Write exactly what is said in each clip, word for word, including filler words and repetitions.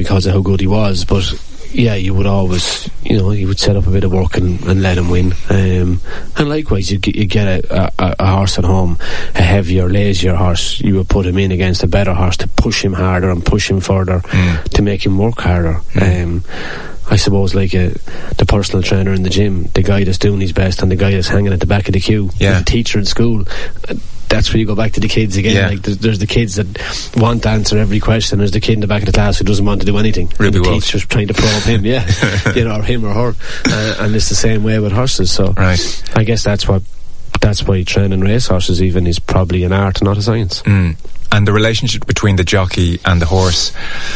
because of how good he was, but yeah, you would always, you know, you would set up a bit of work and, and let him win. Um, and likewise, you get, you get a, a, a horse at home, a heavier, lazier horse, you would put him in against a better horse to push him harder and push him further, mm. to make him work harder. Mm. Um, I suppose like a, the personal trainer in the gym, the guy that's doing his best and the guy that's hanging at the back of the queue, yeah. the teacher in school, that's where you go back to the kids again. Yeah. Like there's, there's the kids that want to answer every question. There's the kid in the back of the class who doesn't want to do anything. Ruby and the Walsh. teacher's trying to probe him, yeah, you know, or him or her. Uh, and it's the same way with horses. So right. I guess that's what that's why training race horses even is probably an art, not a science. Mm. And the relationship between the jockey and the horse.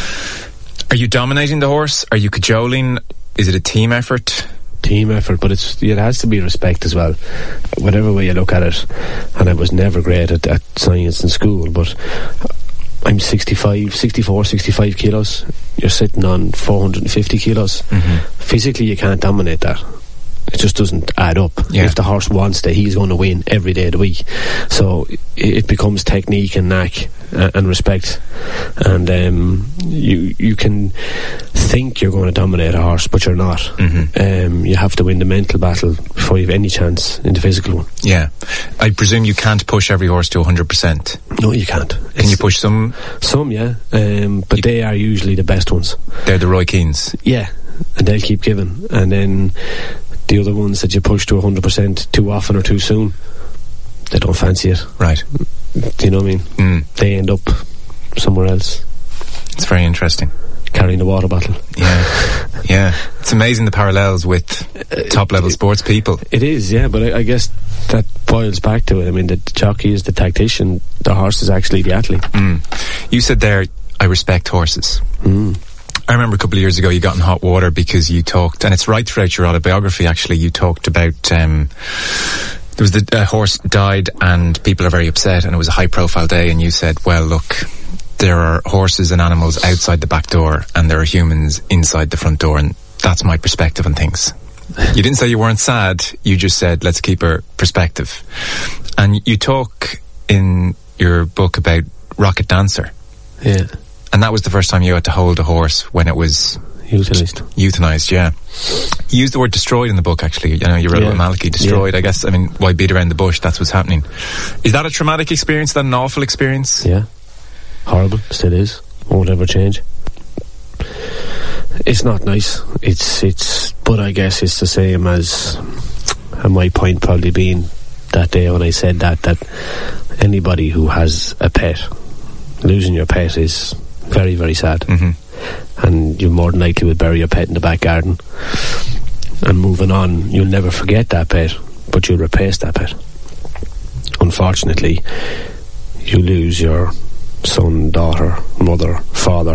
Are you dominating the horse? Are you cajoling? Is it a team effort? Team effort, but it's it has to be respect as well, whatever way you look at it. And I was never great at, at science in school, but I'm sixty-five, sixty-four, sixty-five kilos. You're sitting on four hundred fifty kilos. Mm-hmm. Physically you can't dominate that. It just doesn't add up. Yeah. If the horse wants to, he's going to win every day of the week. So it, it becomes technique and knack uh, and respect. And um, you you can think you're going to dominate a horse, but you're not. Mm-hmm. Um, you have to win the mental battle before you have any chance in the physical one. Yeah. I presume you can't push every horse to one hundred percent. No, you can't. Can it's, you push some? Some, yeah. Um, but you, they are usually the best ones. They're the Roy Keanes. Yeah. And they'll keep giving. And then the other ones that you push to one hundred percent too often or too soon, they don't fancy it. Right. Do you know what I mean? Mm. They end up somewhere else. It's very interesting. Carrying the water bottle. Yeah. Yeah. It's amazing the parallels with top level sports people. It is, yeah, but I, I guess that boils back to it. I mean, the jockey is the tactician, the horse is actually the athlete. Mm. You said there, I respect horses. Mm. I remember a couple of years ago you got in hot water because you talked, and it's right throughout your autobiography actually, you talked about um, there was the uh, horse died and people are very upset and it was a high profile day, and you said, well look, there are horses and animals outside the back door and there are humans inside the front door, and that's my perspective on things. You didn't say you weren't sad, you just said let's keep our perspective. And you talk in your book about Rocket Dancer. Yeah. And that was the first time you had to hold a horse when it was euthanized. Euthanized, yeah. You used the word destroyed in the book, actually. You know, you wrote yeah. about Malachy, destroyed. Yeah. I guess, I mean, why beat around the bush? That's what's happening. Is that a traumatic experience? Is that an awful experience? Yeah. Horrible. Still is. Won't ever change. It's not nice. It's, it's, but I guess it's the same as, and my point probably being that day when I said that, that anybody who has a pet, losing your pet is very, very sad. Mm-hmm. And you more than likely would bury your pet in the back garden. And moving on, you'll never forget that pet, but you'll replace that pet. Unfortunately, you lose your son, daughter, mother, father.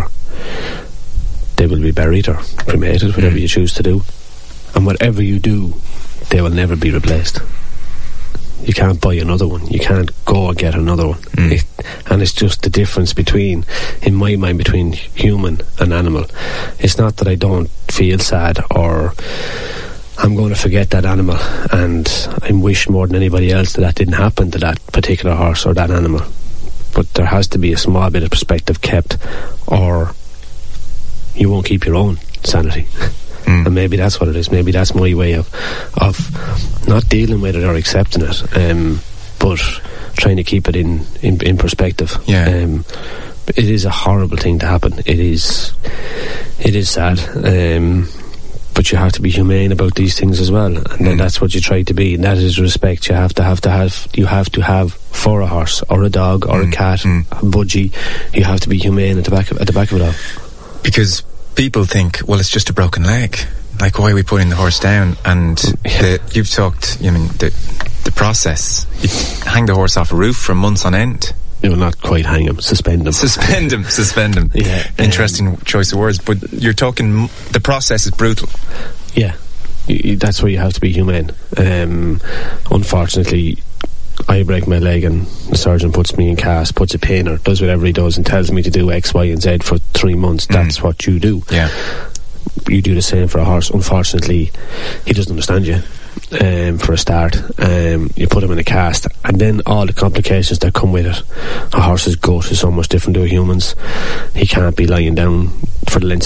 They will be buried or cremated, whatever mm-hmm. you choose to do. And whatever you do, they will never be replaced. You can't buy another one. You can't go and get another one. Mm. It, and it's just the difference between, in my mind, between human and animal. It's not that I don't feel sad or I'm going to forget that animal and I wish more than anybody else that that didn't happen to that particular horse or that animal. But there has to be a small bit of perspective kept, or you won't keep your own sanity. Mm. And maybe that's what it is. Maybe that's my way of of not dealing with it or accepting it, um, but trying to keep it in, in, in perspective. Yeah. Um, it is a horrible thing to happen. It is it is sad. Um, but you have to be humane about these things as well. And mm. then that's what you try to be. And that is respect you have to have to have you have to have for a horse or a dog or mm. a cat, mm. a budgie. You have to be humane at the back of, at the back of it all. Because people think, well, it's just a broken leg. Like, why are we putting the horse down? And the, you've talked, I mean, the the process. You hang the horse off a roof for months on end. You will not quite hang him, suspend him. Suspend him, suspend him. Yeah. Interesting um, choice of words. But you're talking, the process is brutal. Yeah. You, you, that's where you have to be humane. Um, unfortunately, I break my leg and the surgeon puts me in cast, puts a pin or does whatever he does and tells me to do X, Y and Z for three months. That's mm. what you do. Yeah. You do the same for a horse. Unfortunately, he doesn't understand you. Um, for a start, um, you put him in a cast, and then all the complications that come with it. A horse's gut is so much different to a human's. He can't be lying down for the length